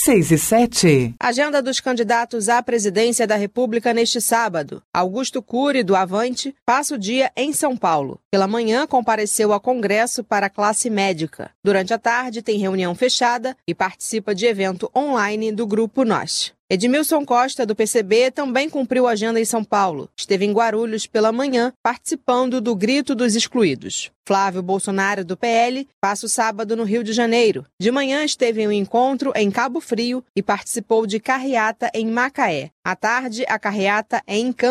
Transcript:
6:07. Agenda dos candidatos à presidência da República neste sábado. Augusto Cury, do Avante, passa o dia em São Paulo. Pela manhã, compareceu ao Congresso para a classe médica. Durante a tarde, tem reunião fechada e participa de evento online do Grupo Nós. Edmilson Costa, do PCB, também cumpriu agenda em São Paulo. Esteve em Guarulhos pela manhã, participando do Grito dos Excluídos. Flávio Bolsonaro, do PL, passa o sábado no Rio de Janeiro. De manhã esteve em um encontro em Cabo Frio e participou de carreata em Macaé. À tarde, a carreata é em